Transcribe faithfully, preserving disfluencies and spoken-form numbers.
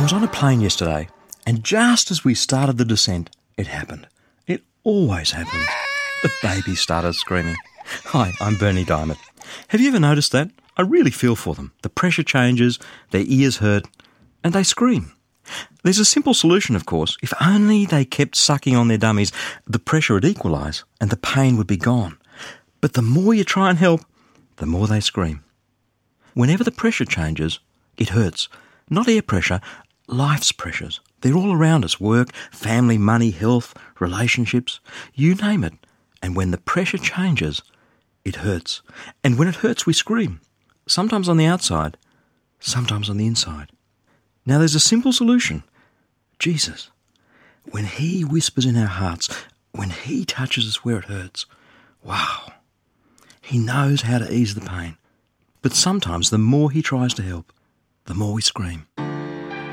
was on a plane yesterday, and just as we started the descent, it happened. It always happens. The baby started screaming. Hi, I'm Bernie Diamond. Have you ever noticed that? I really feel for them. The pressure changes, their ears hurt, and they scream. There's a simple solution, of course. If only they kept sucking on their dummies, the pressure would equalise and the pain would be gone. But the more you try and help, the more they scream. Whenever the pressure changes, it hurts. Not air pressure, life's pressures. They're all around us. Work, family, money, health, relationships. You name it. And when the pressure changes, it hurts. And when it hurts, we scream. Sometimes on the outside, sometimes on the inside. Now there's a simple solution. Jesus. When He whispers in our hearts, when He touches us where it hurts, wow. He knows how to ease the pain. But sometimes the more He tries to help, the more we scream.